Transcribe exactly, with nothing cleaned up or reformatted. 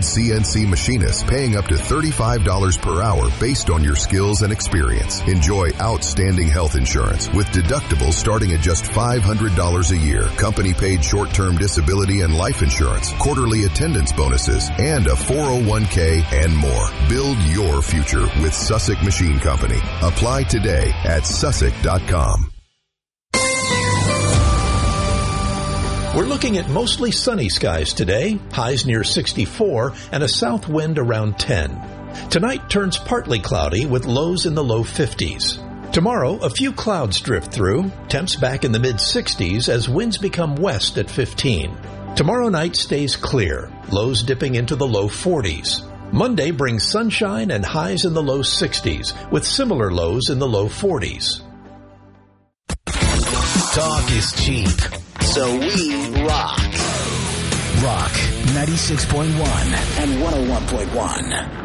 certified C N C machinists paying up to thirty-five dollars per hour based on your skills and experience. Enjoy outstanding health insurance with deductibles starting at just five hundred dollars a year, company-paid short-term disability and life insurance, quarterly attendance bonuses, and a four oh one k and more. Build your future with Sussex Machine Company. Apply today at sussex dot com. We're looking at mostly sunny skies today, highs near sixty-four, and a south wind around ten. Tonight turns partly cloudy with lows in the low fifties. Tomorrow, a few clouds drift through, temps back in the mid-sixties as winds become west at fifteen. Tomorrow night stays clear, lows dipping into the low forties. Monday brings sunshine and highs in the low sixties, with similar lows in the low forties. Talk is cheap, so we rock. Rock ninety-six point one and one oh one point one.